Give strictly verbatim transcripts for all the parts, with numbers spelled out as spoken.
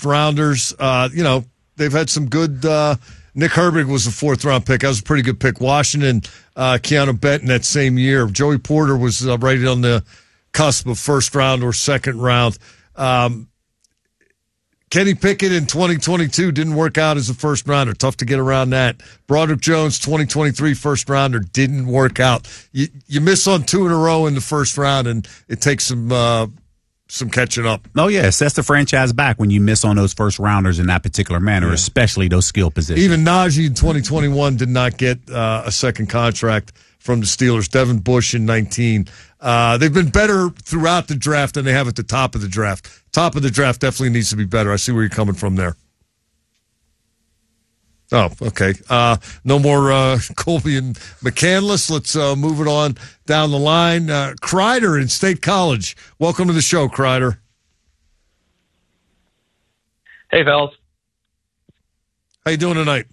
rounders. Uh, you know, they've had some good. Uh, Nick Herbig was a fourth round pick. That was a pretty good pick. Washington, uh, Keanu Benton that same year. Joey Porter was uh, right on the cusp of first round or second round. Um, Kenny Pickett in twenty twenty-two didn't work out as a first rounder. Tough to get around that. Broderick Jones, twenty twenty-three first rounder, didn't work out. You you miss on two in a row in the first round, and it takes some uh, some catching up. Oh, yeah. It sets the franchise back when you miss on those first rounders in that particular manner, yeah. especially those skill positions. Even Najee in twenty twenty-one did not get uh, a second contract from the Steelers. Devin Bush in nineteen. Uh, they've been better throughout the draft than they have at the top of the draft. Top of the draft definitely needs to be better. I see where you're coming from there. Oh, okay. Uh, no more uh, Colby and McCandless. Let's uh, move it on down the line. Uh, Kreider in State College. Welcome to the show, Kreider. Hey, fellas. How you doing tonight?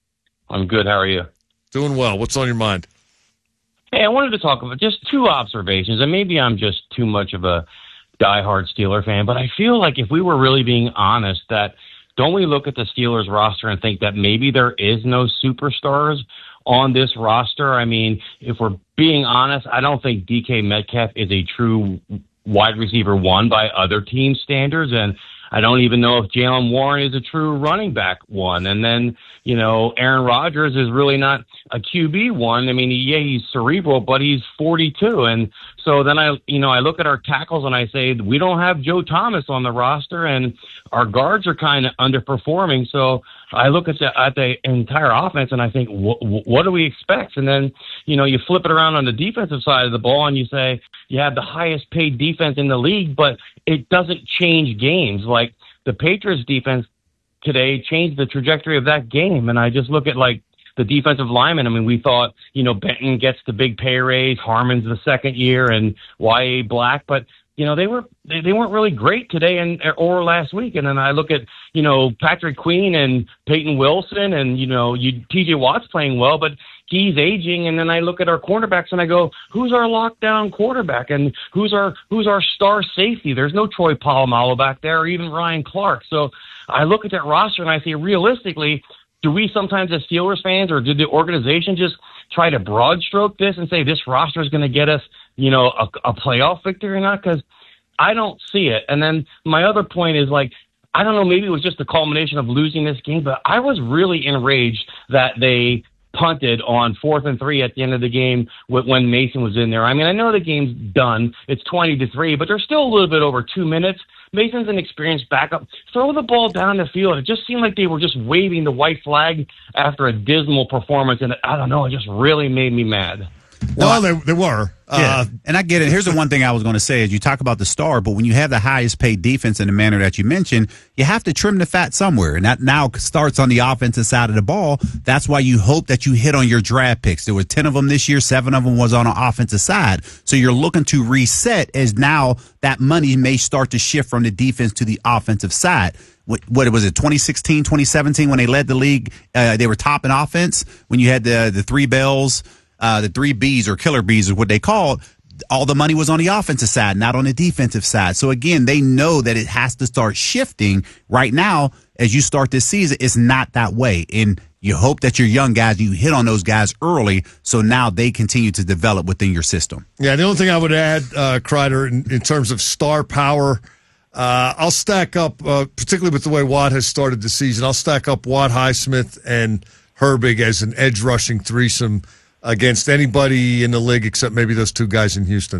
I'm good. How are you? Doing well. What's on your mind? Hey, I wanted to talk about just two observations, and maybe I'm just too much of a diehard Steeler fan, but I feel like if we were really being honest, that don't we look at the Steelers roster and think that maybe there is no superstars on this roster? I mean, if we're being honest, I don't think D K Metcalf is a true wide receiver one by other team standards, and I don't even know if Jaylen Warren is a true running back one. And then, you know, Aaron Rodgers is really not a Q B one. I mean, yeah, he's cerebral, but he's forty-two. And so then I, you know, I look at our tackles and I say, we don't have Joe Thomas on the roster, and our guards are kind of underperforming. So I look at the, at the entire offense and I think, wh- what do we expect? And then, you know, you flip it around on the defensive side of the ball and you say, you have the highest paid defense in the league, but it doesn't change games. Like the Patriots defense today changed the trajectory of that game. And I just look at like the defensive linemen. I mean, we thought, you know, Benton gets the big pay raise, Harmon's the second year, and Y A Black, but you know, they were they, they weren't really great today and or last week. And then I look at, you know, Patrick Queen and Peyton Wilson, and you know, you T J Watt's playing well, but he's aging. And then I look at our cornerbacks and I go, who's our lockdown quarterback, and who's our who's our star safety? There's no Troy Polamalu back there, or even Ryan Clark. So I look at that roster and I say, realistically, do we sometimes as Steelers fans, or did the organization just try to broad stroke this and say this roster is going to get us, you know, a, a playoff victory or not? Because I don't see it. And then my other point is, like, I don't know, maybe it was just the culmination of losing this game, but I was really enraged that they punted on fourth and three at the end of the game when Mason was in there. I mean, I know the game's done. It's twenty to three, but there's still a little bit over two minutes. Mason's an experienced backup. Throw the ball down the field. It just seemed like they were just waving the white flag after a dismal performance, and I don't know, it just really made me mad. Well, they, they were. Yeah, Uh, and I get it. Here's the one thing I was going to say is you talk about the star, but when you have the highest paid defense in the manner that you mentioned, you have to trim the fat somewhere. And that now starts on the offensive side of the ball. That's why you hope that you hit on your draft picks. There were ten of them this year. Seven of them was on the offensive side. So you're looking to reset as now that money may start to shift from the defense to the offensive side. What, what was it, twenty sixteen, twenty seventeen, when they led the league? Uh, they were top in offense when you had the, the three bells. Uh, the three B's, or killer B's is what they called. All the money was on the offensive side, not on the defensive side. So again, they know that it has to start shifting right now. As you start this season, it's not that way. And you hope that your young guys, you hit on those guys early, so now they continue to develop within your system. Yeah, the only thing I would add, uh, Kreider, in, in terms of star power, uh, I'll stack up, uh, particularly with the way Watt has started the season, I'll stack up Watt, Highsmith, and Herbig as an edge rushing threesome against anybody in the league except maybe those two guys in Houston.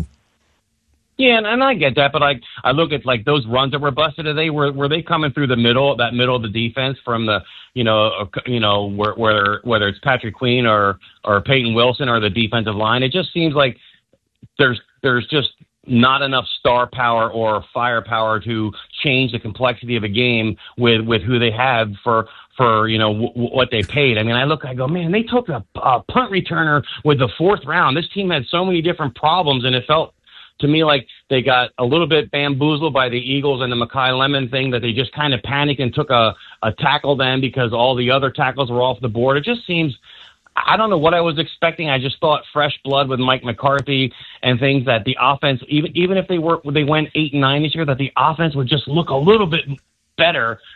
Yeah, and, and I get that, but I I look at like those runs that were busted today. Were were they coming through the middle, that middle of the defense from the you know uh, you know where, whether whether it's Patrick Queen or or Peyton Wilson or the defensive line? It just seems like there's there's just not enough star power or firepower to change the complexity of a game with with who they have for. for, you know, w- w- what they paid. I mean, I look, I go, man, they took a, a punt returner with the fourth round. This team had so many different problems, and it felt to me like they got a little bit bamboozled by the Eagles and the Mekhi Lemon thing, that they just kind of panicked and took a, a tackle then because all the other tackles were off the board. It just seems, I don't know what I was expecting. I just thought fresh blood with Mike McCarthy and things, that the offense, even even if they were they went eight and nine this year, that the offense would just look a little bit better